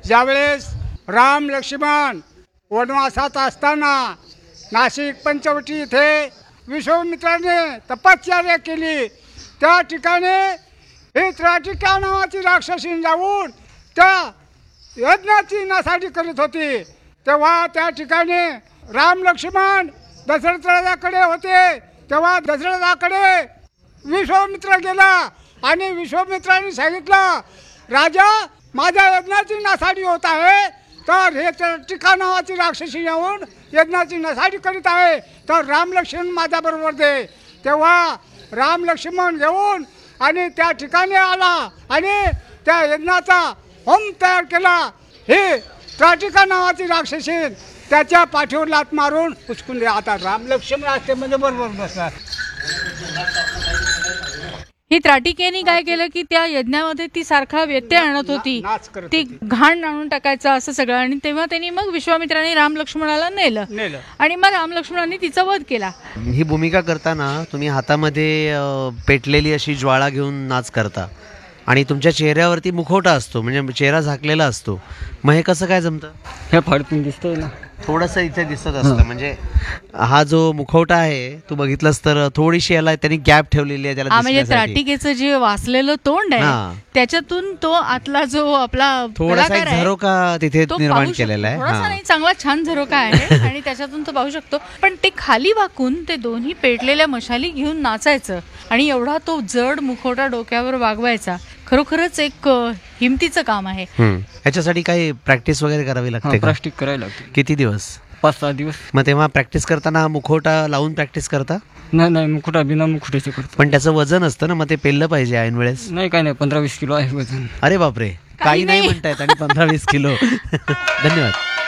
ज्यावेळेस राम लक्ष्मण वनवासात असताना नाशिक पंचवटी इथे विश्वामित्राने तपश्चर्या केली, त्या ठिकाणी ही त्राटिका नावाची राक्षसी जाऊन त्या यज्ञाची नासाडी करीत होती. तेव्हा त्या ठिकाणी राम लक्ष्मण दशरथ राजाकडे होते. तेव्हा दशरथाकडे विश्वामित्र गेला आणि विश्वामित्राने सांगितलं, राजा माझ्या यज्ञाची नासाडी होत आहे, तर हे त्राटिका नावाची राक्षसी येऊन यज्ञाची नासाडी करीत आहे, तर राम लक्ष्मण माझ्याबरोबर दे. तेव्हा राम लक्ष्मण घेऊन आणि त्या ठिकाणी आला आणि त्या यज्ञाचा होम तयार केला. ही त्राटिका नावाची राक्षसी त्याच्या पाठीवर लात मारून उचकून द्या. आता राम लक्ष्मण असते म्हणजे बरोबर बसणार. ही त्राटिकेने काय केलं की त्या यज्ञामध्ये ती सारखा व्यत्यय आणत होती, ती घाण आणून टाकायचं असं सगळं. आणि तेव्हा त्यांनी मग विश्वामित्राने राम लक्ष्मणाला नेलं आणि मग राम लक्ष्मणाने तिचा वध केला. ही भूमिका करताना तुम्ही हातामध्ये पेटलेली अशी ज्वाळा घेऊन नाच करता आणि तुमच्या चेहऱ्यावरती मुखवटा असतो, म्हणजे चेहरा झाकलेला असतो. मग हे कसं काय जमतं? हे फाडकून दिसतंय ना, थोडंसं इथे दिसत असतं. म्हणजे हा जो मुखवटा आहे तू बघितलंस तर थोडीशी याला त्यांनी गॅप ठेवलेली आहे त्याला म्हणजे दिसण्यासाठी. त्राटिकेचं जे वाचलेलं तोंड आहे त्याच्यातून तो आतला जो आपला थोडासा एक झरोका तिथे निर्माण केलेला आहे. थोडासा नाही, चांगला छान झरोका आहे आणि त्याच्यातून तो पाहू शकतो. पण ते खाली वाकून ते दोन्ही पेटलेल्या मशाली घेऊन नाचायचं आणि एवढा तो जड मुखवटा डोक्यावर वागवायचा, खरोखरच एक हिमतीचं काम आहे. याच्यासाठी काही प्रॅक्टिस वगैरे करावी लागते का? प्लास्टिक करायला लागते. किती दिवस? 5-6 दिवस. मग तेव्हा प्रॅक्टिस करताना हा मुखवटा लावून प्रॅक्टिस करता? नाही, मुकुटा बिना मुकुटाचे करतो. पण त्याचं वजन असतं ना, मग ते पेललं पाहिजे ऐन वेळेस. नाही, काय नाही, 15-20 किलो आहे वजन. अरे बापरे, काही नाही म्हणतायत आणि 15-20 किलो. धन्यवाद.